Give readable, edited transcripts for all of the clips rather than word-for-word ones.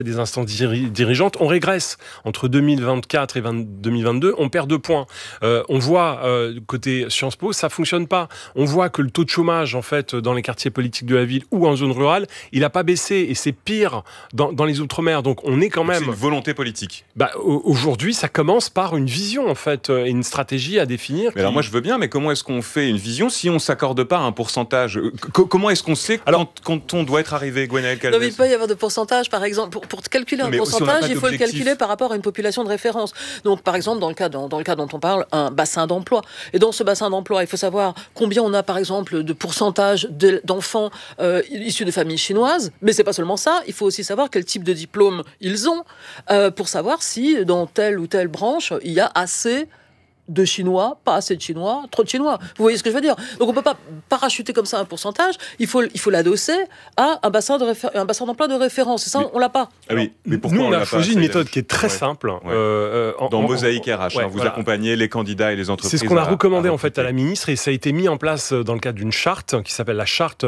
des instances dirigeantes, on régresse. Entre 2024 et 2022, on perd 2 points. On voit, côté Sciences Po, ça fonctionne pas. On voit que le taux de chômage, en fait, dans les quartiers politiques de la ville ou en zone rurale, il n'a pas baissé. Et c'est pire dans les Outre-mer. Donc on est quand même... C'est une volonté politique. Aujourd'hui, ça commence par une vision, en fait, et une stratégie à définir. Mais alors moi, je veux bien, mais comment est-ce qu'on fait une vision si on ne s'accorde pas à un pourcentage ? Comment est-ce qu'on sait quand on doit être arrivé, Gwenaëlle Calvez ? Non, mais il peut y avoir de pourcentage, par exemple. Pour calculer un pourcentage, il faut le calculer par rapport à une population de référence. Donc, par exemple, dans le cas dont on parle, un bassin d'emploi. Et dans ce bassin d'emploi, il faut savoir combien on a, par exemple, de pourcentage d'enfants issus de familles chinoises. Mais c'est pas seulement ça. Il faut aussi savoir quel type de diplôme ils ont pour savoir si, dans telle ou telle branche, il y a assez de Chinois, pas assez de Chinois, trop de Chinois. Vous voyez ce que je veux dire ? Donc on ne peut pas parachuter comme ça un pourcentage, il faut l'adosser à un bassin d'emploi de référence. Et ça, on ne l'a pas. Ah oui, mais pourquoi nous, on a choisi une méthode qui est très simple. Dans Mosaïque RH, vous accompagnez les candidats et les entreprises. C'est ce qu'on a recommandé en fait à la ministre, et ça a été mis en place dans le cadre d'une charte qui s'appelle la charte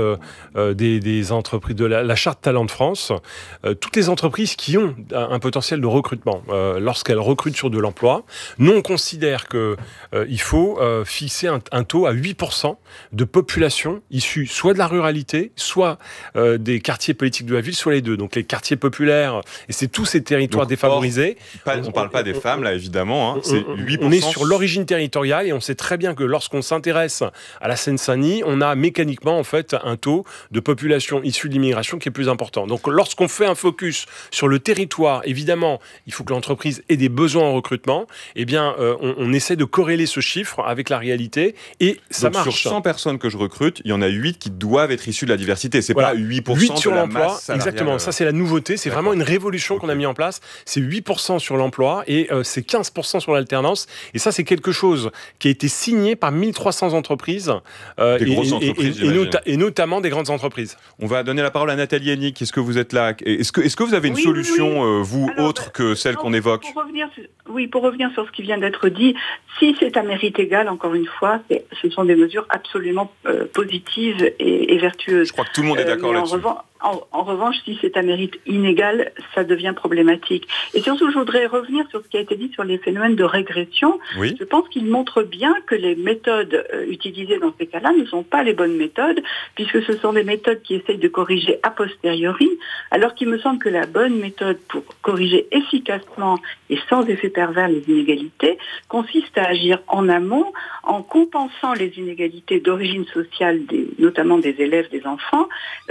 des entreprises, la charte Talent de France. Toutes les entreprises qui ont un potentiel de recrutement, lorsqu'elles recrutent sur de l'emploi, nous on considère que il faut fixer un taux à 8% de population issue soit de la ruralité, soit des quartiers politiques de la ville, soit les deux. Donc les quartiers populaires, et c'est tous ces territoires défavorisés. On ne parle pas des femmes, là, évidemment. C'est 8%. On est sur l'origine territoriale, et on sait très bien que lorsqu'on s'intéresse à la Seine-Saint-Denis, on a mécaniquement en fait un taux de population issue de l'immigration qui est plus important. Donc lorsqu'on fait un focus sur le territoire, évidemment, il faut que l'entreprise ait des besoins en recrutement. Eh bien, on essaie de corréler ce chiffre avec la réalité, et ça donc marche. Sur 100 personnes que je recrute, il y en a 8 qui doivent être issues de la diversité. C'est pas 8% 8 sur de la l'emploi, masse salariale. exactement. Ça, c'est la nouveauté. C'est vraiment une révolution qu'on a mis en place. C'est 8% sur l'emploi et c'est 15% sur l'alternance. Et ça, c'est quelque chose qui a été signé par 1300 entreprises. Des grosses entreprises, et notamment des grandes entreprises. On va donner la parole à Nathalie Hennig. Est-ce que vous êtes là ? Est-ce que vous avez une solution, vous, autre que celle qu'on évoque ? Pour revenir sur ce qui vient d'être dit, si c'est à mérite égal, encore une fois, ce sont des mesures absolument positives et vertueuses. Je crois que tout le monde est d'accord là-dessus. En revanche, si c'est à mérite inégal, ça devient problématique. Et surtout, je voudrais revenir sur ce qui a été dit sur les phénomènes de régression. Oui. Je pense qu'il montre bien que les méthodes utilisées dans ces cas-là ne sont pas les bonnes méthodes, puisque ce sont des méthodes qui essayent de corriger a posteriori, alors qu'il me semble que la bonne méthode pour corriger efficacement et sans effet pervers les inégalités consiste à agir en amont, en compensant les inégalités d'origine sociale, notamment des élèves, des enfants,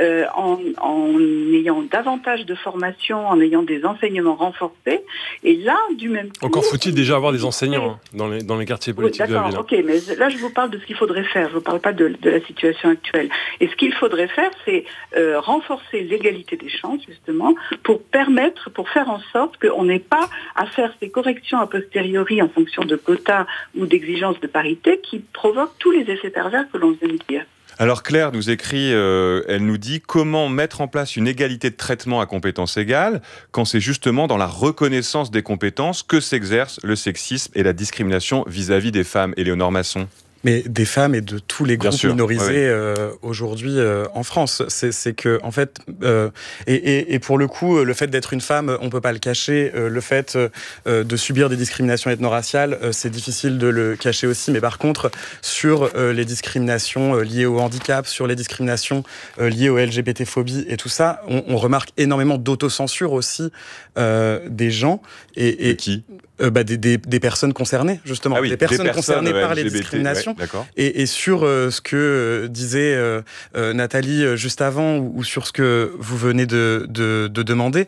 en ayant davantage de formation, en ayant des enseignements renforcés. Et là, du même coup... Encore faut-il déjà avoir des enseignants dans les quartiers politiques de la ville. Ok, mais là, je vous parle de ce qu'il faudrait faire. Je ne vous parle pas de la situation actuelle. Et ce qu'il faudrait faire, c'est renforcer l'égalité des chances, justement, pour faire en sorte qu'on n'ait pas à faire ces corrections a posteriori en fonction de quotas ou d'exigences de parité qui provoquent tous les effets pervers que l'on vient de dire. Alors Claire nous écrit, elle nous dit comment mettre en place une égalité de traitement à compétences égales quand c'est justement dans la reconnaissance des compétences que s'exerce le sexisme et la discrimination vis-à-vis des femmes. Éléonore Masson. Mais des femmes et de tous les groupes minorisés aujourd'hui en France. C'est que, en fait, et pour le coup, le fait d'être une femme, on peut pas le cacher. Le fait de subir des discriminations ethno-raciales, c'est difficile de le cacher aussi. Mais par contre, sur les discriminations liées au handicap, sur les discriminations liées aux LGBT-phobies et tout ça, on remarque énormément d'autocensure aussi des gens. Et qui des personnes concernées, justement. Des personnes concernées par les discriminations. Et sur ce que disait Nathalie juste avant, ou sur ce que vous venez de demander,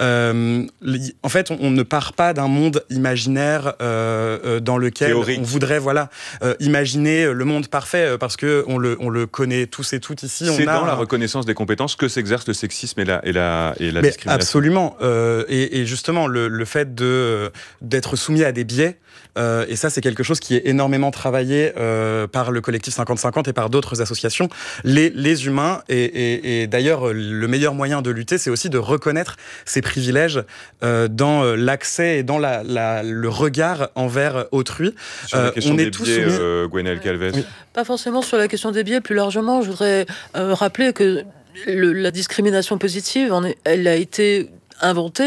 en fait, on ne part pas d'un monde imaginaire dans lequel théorique. On voudrait imaginer le monde parfait, parce qu'on le connaît tous et toutes ici. C'est dans la reconnaissance des compétences que s'exerce le sexisme et la discrimination. Absolument. Et justement, le fait d'être soumis à des biais, et ça, c'est quelque chose qui est énormément travaillé par le collectif 50-50 et par d'autres associations. Les humains, et d'ailleurs, le meilleur moyen de lutter, c'est aussi de reconnaître ces privilèges dans l'accès et dans le regard envers autrui. Sur la question des biais, Gwenaëlle Calvez. Oui. Pas forcément sur la question des biais, plus largement, je voudrais rappeler que la discrimination positive, elle a été inventé